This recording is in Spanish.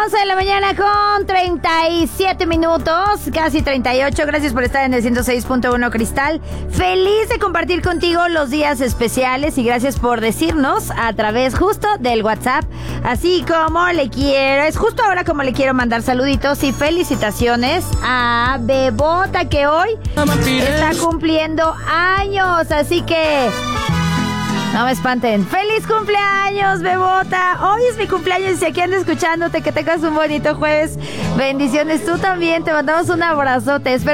12 de la mañana con 37 minutos, casi 38. Gracias por estar en el 106.1 Cristal. Feliz de compartir contigo los días especiales y gracias por decirnos a través justo del WhatsApp, así como le quiero, es justo ahora como le quiero mandar saluditos y felicitaciones a Bebota, que hoy está cumpliendo años, así que no me espanten. ¡Feliz cumpleaños, Bebota! Hoy es mi cumpleaños y si aquí ando escuchándote, que tengas un bonito jueves. Bendiciones, tú también. Te mandamos un abrazote. Espero